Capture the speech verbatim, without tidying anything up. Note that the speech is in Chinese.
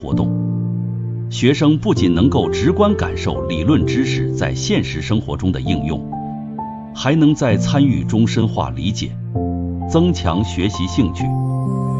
活动。学生不仅能够直观感受理论知识在现实生活中的应用，还能在参与中深化理解，增强学习兴趣，